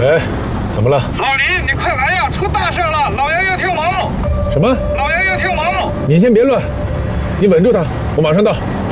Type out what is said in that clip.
哎，怎么了？ 老李，你快来呀，出大事了！老杨要跳毛。 什么？ 老杨要跳毛。 你先别乱，你稳住他，我马上到。